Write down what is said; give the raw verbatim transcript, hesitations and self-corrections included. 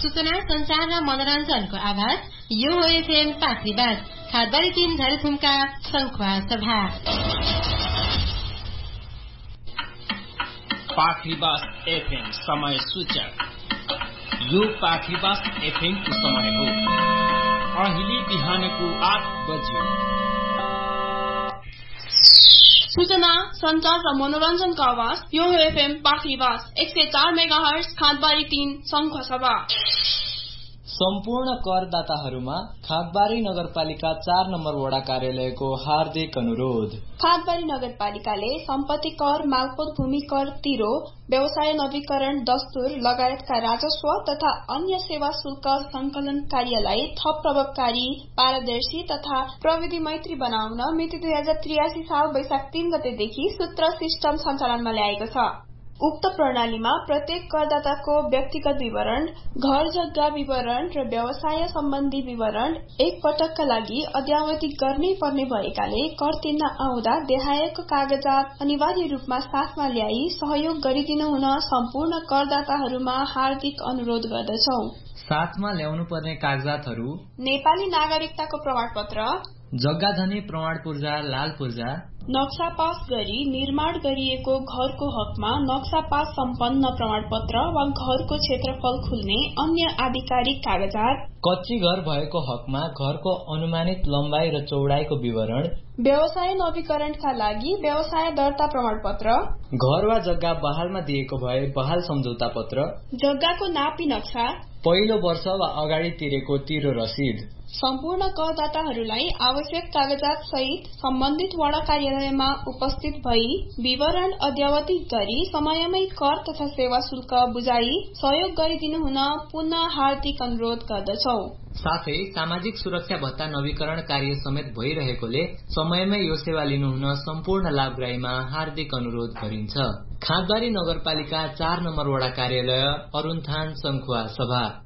सूचना, संचार र मनोरञ्जनको आवाज यो हो एफएम पाखरीबास खादबारी तीन झरेथुमका शंखुवा सभा। पाखरीबास एफएम समय सूचक। यो पाखरीबास एफएम को समय हो अहिले बिहानको आठ बज्यो। सूचना, संचार र मनोरञ्जनको आवाज यो हो एफएम पाखरीबास एक सय चार मेगा हर्ज खादबारी तीन शंखुवा सभा। सम्पूर्ण करदाताहरूमा खादबारी नगरपालिका चार नम्बर वडा कार्यालयको हार्दिक अनुरोध। खादबारी नगरपालिकाले सम्पत्ति कर, मालपोत भूमि कर तिरो, व्यवसाय नवीकरण, दस्तुर लगायतका राजस्व तथा अन्य सेवा शुल्क संकलन कार्यलाई थप प्रभावकारी, पारदर्शी तथा प्रविधि मैत्री बनाउन मिति दुई हजार त्रियासी साल वैशाख तीन गतेदेखि सूत्र सिस्टम सञ्चालनमा ल्याएको छ। उक्त प्रणालीमा प्रत्येक करदाताको व्यक्तिगत विवरण, घर जग्गा विवरण र व्यवसाय सम्बन्धी विवरण एक पटकका लागि अद्यावधि गर्नै पर्ने भएकाले कर तिर्न आउँदा देखाएको कागजात अनिवार्य रूपमा साथमा ल्याई सहयोग गरिदिनु हुन सम्पूर्ण करदाताहरूमा हार्दिक अनुरोध गर्दछौ। साथमा ल्याउनु पर्ने कागजातहरू: नेपाली नागरिकताको प्रमाणपत्र, जग्गाधनी प्रमाण पूर्जा लाल पूर्जा, नक्सा पास गरी निर्माण गरिएको घरको हकमा नक्सा पास सम्पन्न प्रमाणपत्र वा घरको क्षेत्रफल खुल्ने अन्य आधिकारिक कागजात, कच्ची घर भएको हकमा घरको अनुमानित लम्बाई र चौडाइको विवरण, व्यवसाय नवीकरणका लागि व्यवसाय दर्ता प्रमाणपत्र, घर वा जग्गा बहालमा दिएको भए बहाल सम्झौता पत्र, जग्गाको नापी नक्सा, पहिलो वर्ष वा अगाडि तिरेको तिरो रसिद। सम्पूर्ण करदाताहरूलाई आवश्यक कागजात सहित सम्बन्धित वडा कार्यालयमा उपस्थित भई विवरण अद्यावधिक गरी समयमै कर तथा सेवा शुल्क बुझाई सहयोग गरिदिनु हुन पुनः हार्दिक अनुरोध गर्दछौ। साथै सामाजिक सुरक्षा भत्ता नवीकरण कार्य समेत भइरहेकोले समयमै यो सेवा लिनुहुन सम्पूर्ण लाभग्राहीमा हार्दिक अनुरोध गरिन्छ। खादबारी नगरपालिका चार नम्बर वडा कार्यालय, अरुणथान शंखुवा सभा।